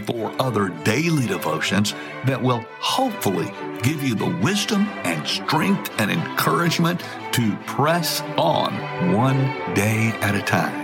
24 other daily devotions that will hopefully give you the wisdom and strength and encouragement to press on one day at a time.